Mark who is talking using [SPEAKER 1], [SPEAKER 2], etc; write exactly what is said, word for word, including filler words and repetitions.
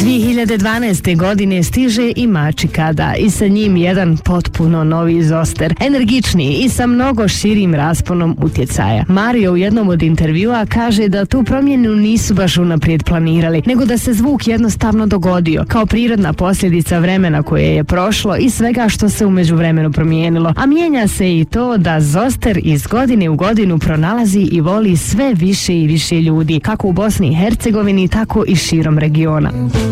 [SPEAKER 1] dvije hiljade dvanaeste. godine stiže i Mačikada i sa njim jedan potpuno novi Zoster, energičniji i sa mnogo širim rasponom utjecaja. Mario u jednom od intervjua kaže da tu promjenu nisu baš unaprijed planirali, nego da se zvuk jednostavno dogodio, kao prirodna posljedica vremena koje je prošlo i svega što se u međuvremenu promijenilo. A mijenja se i to da Zoster iz godine u godinu pronalazi i voli sve više i više ljudi, kako u Bosni i Hercegovini, tako i širom regiona.